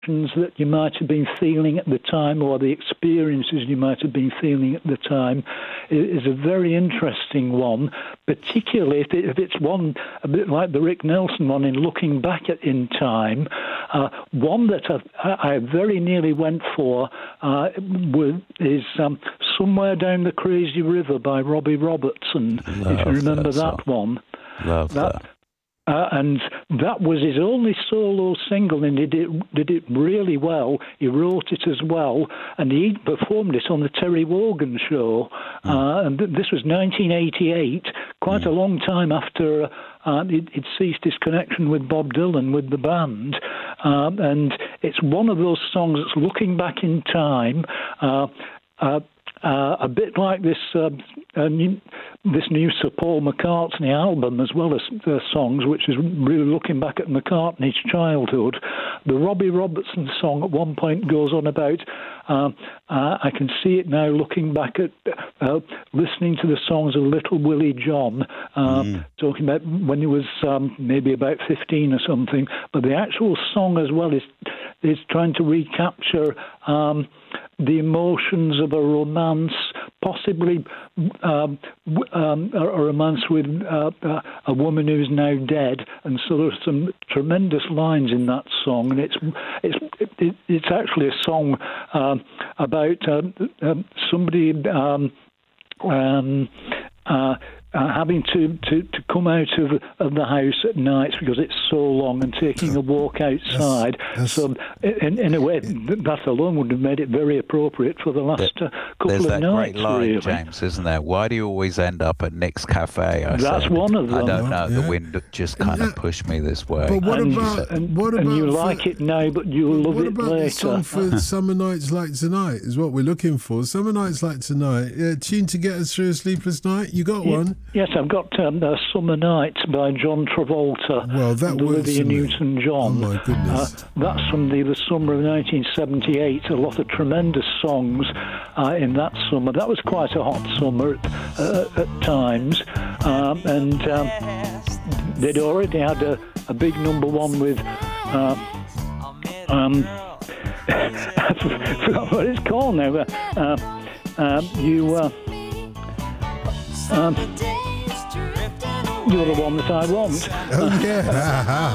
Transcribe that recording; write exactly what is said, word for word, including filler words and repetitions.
that you might have been feeling at the time, or the experiences you might have been feeling at the time, is a very interesting one, particularly if, it, if it's one a bit like the Rick Nelson one in Looking Back at in Time. Uh, one that I, I very nearly went for uh, is um, Somewhere Down the Crazy River by Robbie Robertson, Love if you remember that, that one. Love that. that. Uh, and that was his only solo single, and he did, did it really well. He wrote it as well, and he performed it on the Terry Wogan show. Mm. Uh, and th- this was nineteen eighty-eight, quite mm. a long time after uh, he'd, he'd ceased his connection with Bob Dylan, with the band. Um, and it's one of those songs that's looking back in time. Uh, uh, Uh, a bit like this uh, uh, new, this new Sir Paul McCartney album, as well as uh, songs, which is really looking back at McCartney's childhood. The Robbie Robertson song at one point goes on about, uh, uh, I can see it now looking back at uh, listening to the songs of Little Willie John, uh, mm. talking about when he was um, maybe about fifteen or something. But the actual song as well is, is trying to recapture Um, the emotions of a romance, possibly um, um, a romance with uh, a woman who's now dead, and so there's some tremendous lines in that song, and it's it's it, it's actually a song um, about uh, um, somebody um, um, uh, Uh, having to, to, to come out of, of the house at night because it's so long, and taking a walk outside. That's, that's, so in, in a way, that alone would have made it very appropriate for the last uh, couple There's of that nights, great line, really. James, isn't there? Why do you always end up at Nick's Cafe? I That's said. one of them. I don't know. Yeah. The wind just kind yeah. of pushed me this way. But what and, about... And, what about and you for, like it now, but you'll love what it about later. The song for Summer Nights Like Tonight is what we're looking for. Summer Nights Like Tonight. Yeah, tune to get us through a sleepless night. You got yeah, one? Yes, I've got um, uh, Summer Night by John Travolta well, that and works Olivia Newton-John. Oh, my goodness. Uh, that's from the, the summer of nineteen seventy-eight. A lot of tremendous songs uh, in that summer. That was quite a hot summer at, uh, at times. Um, and um, they'd already had a, a big number one with... Uh, um, I forgot what it's called now. But, uh, uh, you... Uh, um, You're the one that I want. Oh, yeah.